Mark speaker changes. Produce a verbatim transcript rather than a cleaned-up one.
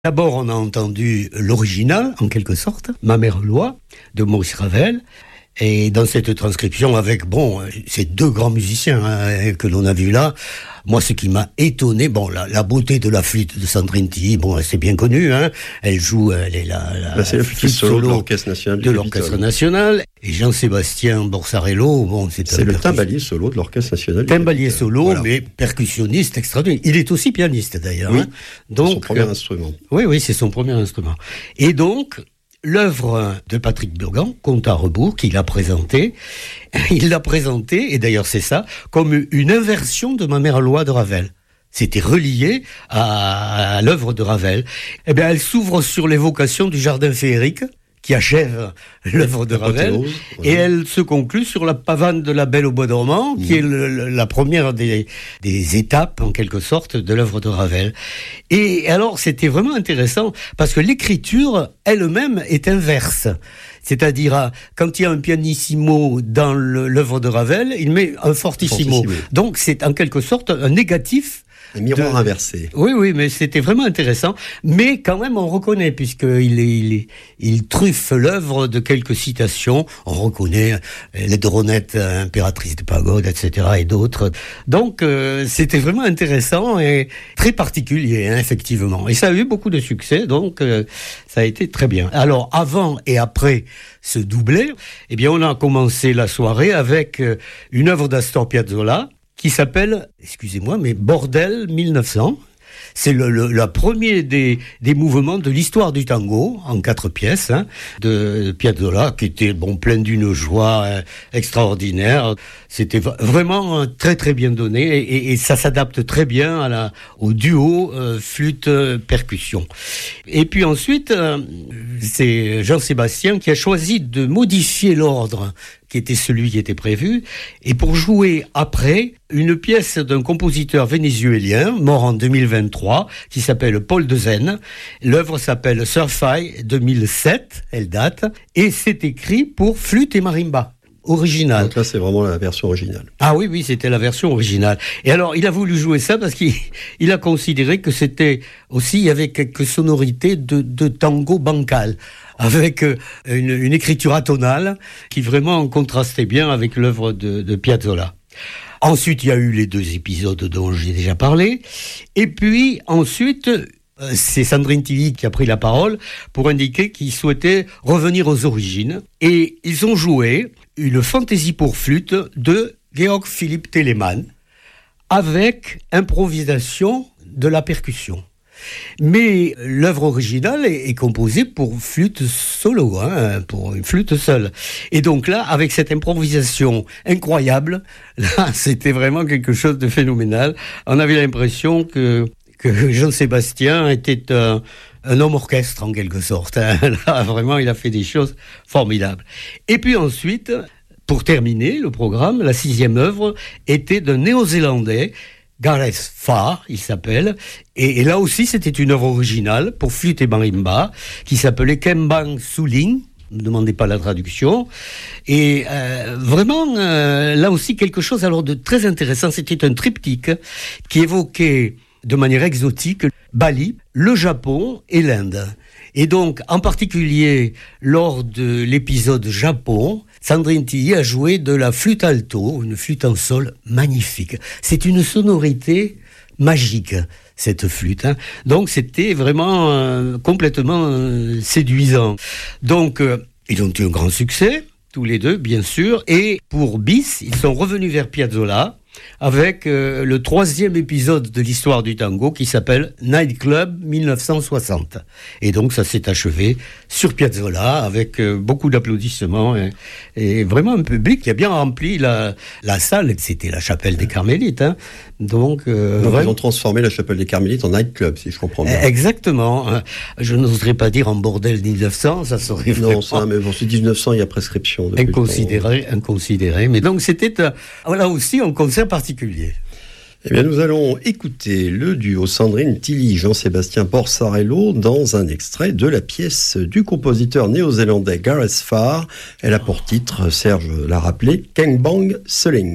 Speaker 1: D'abord, on a entendu l'original, en quelque sorte, Ma mère loi, de Maurice Ravel. Et dans cette transcription, avec, bon, ces deux grands musiciens hein, que l'on a vus là, moi, ce qui m'a étonné, bon, la, la beauté de la flûte de Sandrine Tilly, bon, c'est bien connu, hein. Elle joue, elle est la, la,
Speaker 2: Là, c'est la flûte, flûte solo, solo de l'Orchestre National
Speaker 1: de l'Orchestre National. Et Jean-Sébastien Borsarello, bon, c'est
Speaker 2: C'est le timbalier solo de l'Orchestre National.
Speaker 1: Timbalier solo, voilà. Mais percussionniste extraordinaire. Il est aussi pianiste, d'ailleurs.
Speaker 2: Oui,
Speaker 1: hein. Donc,
Speaker 2: son premier euh, instrument.
Speaker 1: Oui, oui, c'est son premier instrument. Et donc, l'œuvre de Patrick Burgan, Compte à rebours, qu'il a présenté, il l'a présenté, et d'ailleurs c'est ça, comme une inversion de Ma mère loi de Ravel. C'était relié à, à l'œuvre de Ravel. Eh bien, elle s'ouvre sur l'évocation du jardin féerique, qui achève l'œuvre de Ravel, ouais. Et elle se conclut sur la pavane de la Belle au bois dormant, mmh. qui est le, le, la première des, des étapes, en quelque sorte, de l'œuvre de Ravel. Et alors, c'était vraiment intéressant, parce que l'écriture, elle-même, est inverse. C'est-à-dire, quand il y a un pianissimo dans le, l'œuvre de Ravel, il met un fortissimo. fortissimo. Donc, c'est en quelque sorte un négatif.
Speaker 2: Un miroir de... inversé.
Speaker 1: Oui, oui, mais c'était vraiment intéressant. Mais quand même, on reconnaît, puisqu'il est, il, est, il truffe l'œuvre de quelques citations. On reconnaît les Dronette, impératrice de pagode, et cetera, et d'autres. Donc, euh, c'était vraiment intéressant et très particulier, hein, effectivement. Et ça a eu beaucoup de succès, donc euh, ça a été très bien. Alors, avant et après ce doublé, eh bien, on a commencé la soirée avec euh, une œuvre d'Astor Piazzolla, qui s'appelle, excusez-moi, mais Bordel mille neuf cents. C'est le, le la premier des, des mouvements de l'histoire du tango, en quatre pièces, hein, de Piazzolla, qui était bon plein d'une joie euh, extraordinaire. C'était v- vraiment très très bien donné, et, et, et ça s'adapte très bien à la, au duo euh, flûte-percussion. Et puis ensuite, euh, c'est Jean-Sébastien qui a choisi de modifier l'ordre qui était celui qui était prévu, et pour jouer après une pièce d'un compositeur vénézuélien, mort en deux mille vingt-trois, qui s'appelle Paul Dezen. L'œuvre s'appelle Surfai deux mille sept, elle date, et c'est écrit pour flûte et marimba. Original.
Speaker 2: Donc là, c'est vraiment la version originale.
Speaker 1: Ah oui, oui, c'était la version originale. Et alors, il a voulu jouer ça parce qu'il il a considéré que c'était aussi, il y avait quelques sonorités de, de tango bancal, avec une, une écriture atonale qui vraiment contrastait bien avec l'œuvre de, de Piazzolla. Ensuite, il y a eu les deux épisodes dont j'ai déjà parlé. Et puis, ensuite, c'est Sandrine Tilly qui a pris la parole pour indiquer qu'il souhaitait revenir aux origines. Et ils ont joué une fantaisie pour flûte de Georg Philipp Telemann avec improvisation de la percussion. Mais l'œuvre originale est, est composée pour flûte solo, hein, pour une flûte seule. Et donc là, avec cette improvisation incroyable, là, c'était vraiment quelque chose de phénoménal. On avait l'impression que que Jean-Sébastien était un, un homme orchestre, en quelque sorte. Là, vraiment, il a fait des choses formidables. Et puis ensuite, pour terminer le programme, la sixième œuvre était d'un Néo-Zélandais, Gareth Farr, il s'appelle, et, et là aussi, c'était une œuvre originale pour flûte et marimba, qui s'appelait Kembang Suling. Ne demandez pas la traduction. Et euh, vraiment, euh, là aussi, quelque chose alors de très intéressant. C'était un triptyque qui évoquait de manière exotique Bali, le Japon et l'Inde. Et donc, en particulier, lors de l'épisode Japon, Sandrine Tilly a joué de la flûte alto, une flûte en sol magnifique. C'est une sonorité magique, cette flûte. Hein. Donc, c'était vraiment euh, complètement euh, séduisant. Donc, euh, ils ont eu un grand succès, tous les deux, bien sûr. Et pour Bis, ils sont revenus vers Piazzolla, avec euh, le troisième épisode de l'histoire du tango qui s'appelle Night Club mille neuf cent soixante. Et donc ça s'est achevé sur Piazzolla avec euh, beaucoup d'applaudissements et, et vraiment un public qui a bien rempli la, la salle. C'était la chapelle des Carmélites. Hein. Donc, euh,
Speaker 2: donc ils ont transformé la chapelle des Carmélites en Night Club, si je comprends bien.
Speaker 1: Exactement. Je n'oserais pas dire en bordel mille neuf cents, ça serait vraiment...
Speaker 2: Non, ça, mais bon, c'est dix-neuf cents, il y a prescription.
Speaker 1: Inconsidéré, inconsidéré. Mais donc c'était euh, là aussi un concert particulier.
Speaker 2: Eh bien, nous allons écouter le duo Sandrine Tilly, Jean-Sébastien Borsarello dans un extrait de la pièce du compositeur néo-zélandais Gareth Farr. Elle a pour titre, Serge l'a rappelé, Kembang Suling.